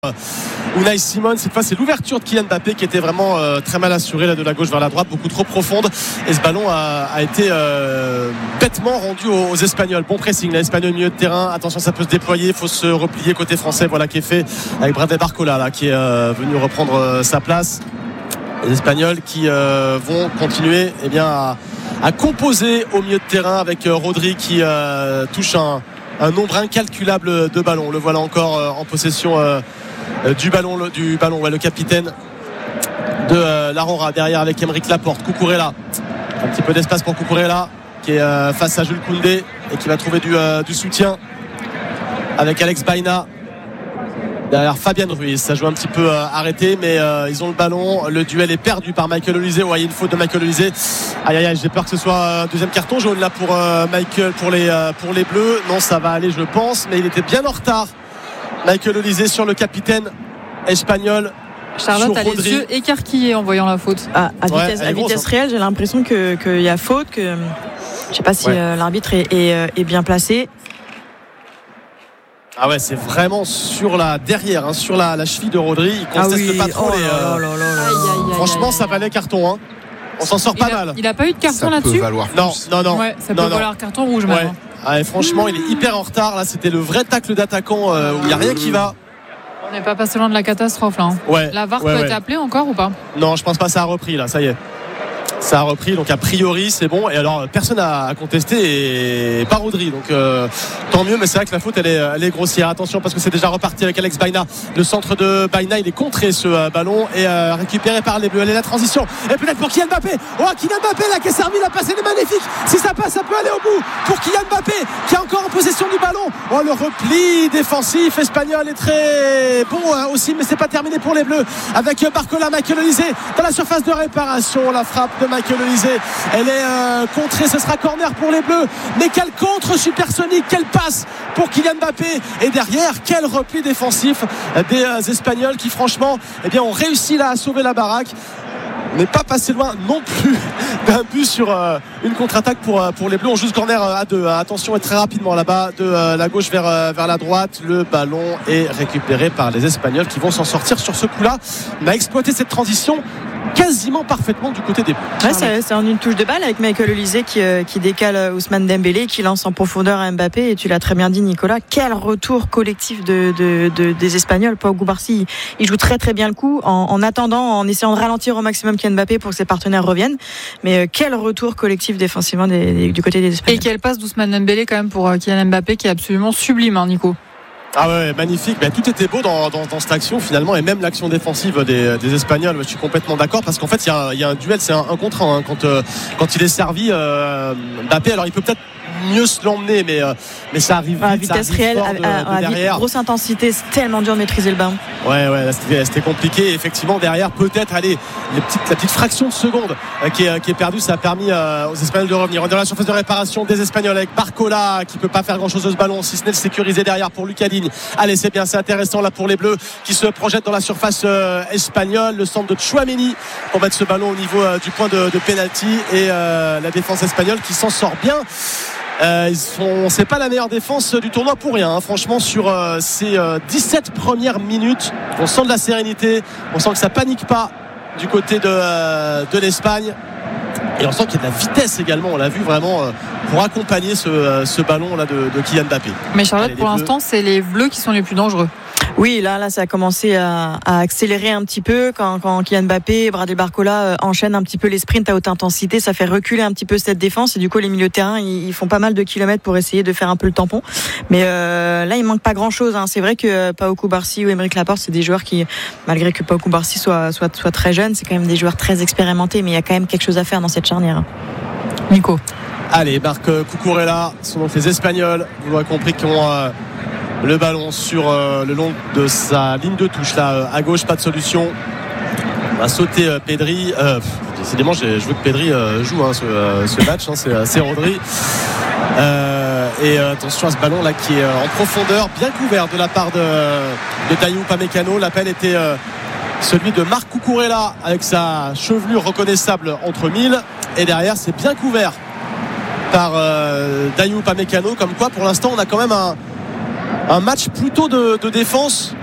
Unai Simon. Cette fois c'est l'ouverture de Kylian Mbappé qui était vraiment très mal assurée là, de la gauche vers la droite, beaucoup trop profonde, et ce ballon a été bêtement rendu aux Espagnols. Bon pressing, l'Espagnol milieu de terrain, attention ça peut se déployer, il faut se replier côté français, voilà qui est fait avec Bradley Barcola là, qui est venu reprendre sa place. Les Espagnols qui vont continuer à composer au milieu de terrain avec Rodri qui touche un nombre incalculable de ballons. Le voilà encore en possession du ballon, le capitaine de l'Aurora derrière avec Aymeric Laporte. Cucurella, un petit peu d'espace pour Cucurella qui est face à Jules Koundé et qui va trouver du soutien avec Alex Baena derrière Fabien Ruiz. Ça joue un petit peu arrêté, mais ils ont le ballon. Le duel est perdu par Michael Olise. Ouais, il y a une faute de Michael Olise. Aïe, j'ai peur que ce soit un deuxième carton jaune là pour Michael, pour les Bleus. Non, ça va aller je pense, mais il était bien en retard, Michael Olise, sur le capitaine espagnol. Charlotte a les yeux écarquillés en voyant la faute. À vitesse réelle, j'ai l'impression qu'il y a faute, que je ne sais pas si l'arbitre est bien placé. Ah ouais, c'est vraiment sur la derrière, sur la cheville de Rodri. Il conteste pas trop. Franchement, ça valait carton. On s'en sort pas mal. Il a pas eu de carton là-dessus. Non. Ouais, ça peut valoir carton rouge maintenant. Ouais, franchement, il est hyper en retard. Là, c'était le vrai tacle d'attaquant où il n'y a rien qui va. On n'est pas passé loin de la catastrophe là. La VAR peut être appelée encore ou pas? Non, je pense pas. Ça a repris là. Ça y est. Ça a repris, donc a priori c'est bon. Et alors personne n'a contesté, et pas Rodri, donc tant mieux. Mais c'est vrai que la faute elle est grossière. Attention parce que c'est déjà reparti avec Alex Baena. Le centre de Baena, il est contré ce ballon et récupéré par les Bleus. Allez, la transition et peut-être pour Kylian Mbappé. Kylian Mbappé là qui est servi, la passe elle est magnifique. Si ça passe, ça peut aller au bout pour Kylian Mbappé qui est encore en possession du ballon. Le repli défensif espagnol est très bon aussi, mais c'est pas terminé pour les Bleus avec Barcola. Michael Olise dans la surface de réparation. La frappe de Michael Olise, elle est contrée, ce sera corner pour les Bleus, mais quel contre supersonique, quelle passe pour Kylian Mbappé, et derrière quel repli défensif des Espagnols qui franchement ont réussi là à sauver la baraque. On n'est pas passé loin non plus d'un but sur une contre-attaque pour les Bleus. On joue ce corner à deux. Attention, et très rapidement là-bas de la gauche vers la droite. Le ballon est récupéré par les Espagnols qui vont s'en sortir sur ce coup-là. On a exploité cette transition quasiment parfaitement du côté des Bleus. C'est en une touche de balle avec Michael Olise qui décale Ousmane Dembélé, qui lance en profondeur à Mbappé. Et tu l'as très bien dit, Nicolas, quel retour collectif des Espagnols. Pau Cubarsí, il joue très très bien le coup en attendant, en essayant de ralentir au maximum Kylian Mbappé pour que ses partenaires reviennent. Mais quel retour collectif défensivement du côté des Espagnols. Et quelle passe d'Ousmane Dembélé quand même pour Kylian Mbappé, qui est absolument sublime, Nico. Ah ouais, magnifique. Tout était beau dans cette action finalement, et même l'action défensive des Espagnols. Je suis complètement d'accord parce qu'en fait il y a un duel, c'est un contre un quand il est servi. Mbappé, alors il peut peut-être mieux se l'emmener, mais ça arrive à vitesse réelle, à grosse intensité. C'est tellement dur de maîtriser le ballon. Ouais, là, c'était compliqué. Et effectivement, derrière, peut-être la petite fraction de seconde qui est perdue, ça a permis aux Espagnols de revenir. On est dans la surface de réparation des Espagnols avec Barcola qui peut pas faire grand-chose de ce ballon, si ce n'est le sécuriser derrière pour Lucas Digne. Allez, c'est bien, c'est intéressant là pour les Bleus qui se projettent dans la surface espagnole. Le centre de Tchouaméni pour mettre ce ballon au niveau du point de pénalty, et la défense espagnole qui s'en sort bien. C'est pas la meilleure défense du tournoi pour rien, franchement, sur ces 17 premières minutes. On sent de la sérénité, on sent que ça panique pas du côté de l'Espagne, et on sent qu'il y a de la vitesse également. On l'a vu vraiment pour accompagner ce ballon là de Kylian Mbappé. Mais Charlotte, pour l'instant, c'est les Bleus qui sont les plus dangereux. Oui, là, ça a commencé à accélérer un petit peu quand Kylian Mbappé et Bradley Barcola enchaînent un petit peu les sprints à haute intensité. Ça fait reculer un petit peu cette défense, et du coup, les milieux de terrain, ils font pas mal de kilomètres pour essayer de faire un peu le tampon. Mais là, il manque pas grand-chose. C'est vrai que Pau Cubarsí ou Aymeric Laporte, c'est des joueurs qui, malgré que Pau Cubarsí soit très jeune, c'est quand même des joueurs très expérimentés. Mais il y a quand même quelque chose à faire dans cette charnière. Nico. Allez, Marc Cucurella, ce sont donc les Espagnols. Vous l'avez compris, qui ont le ballon sur le long de sa ligne de touche là, à gauche. Pas de solution. On va sauter Pedri. Décidément, je veux que Pedri joue ce match. C'est Rodri. Et attention à ce ballon là qui est en profondeur, bien couvert de la part de Dayou Upamecano. L'appel était celui de Marc Cucurella avec sa chevelure reconnaissable entre mille, et derrière c'est bien couvert par Dayou Upamecano. Comme quoi, pour l'instant, on a quand même un match plutôt de défense